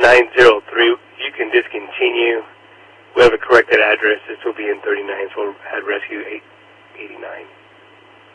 903. You can discontinue. We have a corrected address. This will be in 39, so we'll add rescue 889.